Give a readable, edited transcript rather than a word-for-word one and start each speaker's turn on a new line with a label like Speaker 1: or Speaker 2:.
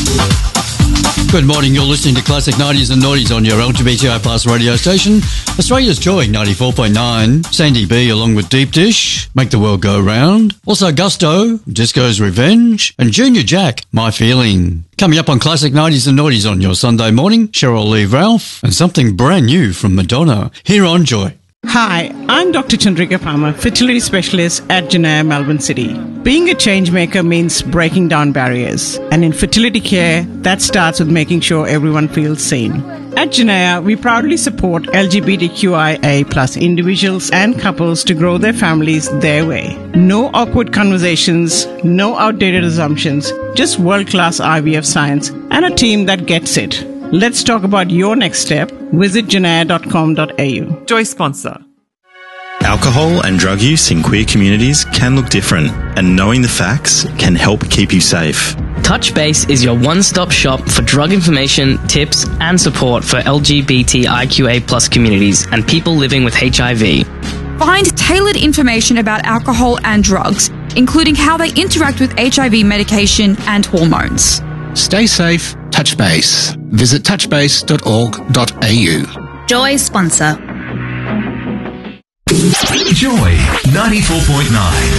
Speaker 1: Good morning, you're listening to Classic 90s and Noughties on your LGBTI Plus radio station, Australia's Joy 94.9, Sandy B along with Deep Dish, Make the World Go Round, also Gusto, Disco's Revenge, and Junior Jack, My Feeling. Coming up on Classic 90s and Noughties on your Sunday morning, Cheryl Lee Ralph, and something brand new from Madonna, here on Joy.
Speaker 2: Hi, I'm Dr. Chandrika Palmer, fertility specialist at Janaya, Melbourne City. Being a change maker means breaking down barriers. And in fertility care, that starts with making sure everyone feels seen. At Janaya, we proudly support LGBTQIA plus individuals and couples to grow their families their way. No awkward conversations, no outdated assumptions, just world-class IVF science and a team that gets it. Let's talk about your next step. Visit janaya.com.au.
Speaker 3: Joy sponsor.
Speaker 4: Alcohol and drug use in queer communities can look different, and knowing the facts can help keep you safe.
Speaker 5: Touchbase is your one-stop shop for drug information, tips, and support for LGBTIQA plus communities and people living with HIV.
Speaker 6: Find tailored information about alcohol and drugs, including how they interact with HIV medication and hormones.
Speaker 7: Stay safe, Touchbase. Visit touchbase.org.au.
Speaker 8: Joy sponsor.
Speaker 9: Joy 94.9.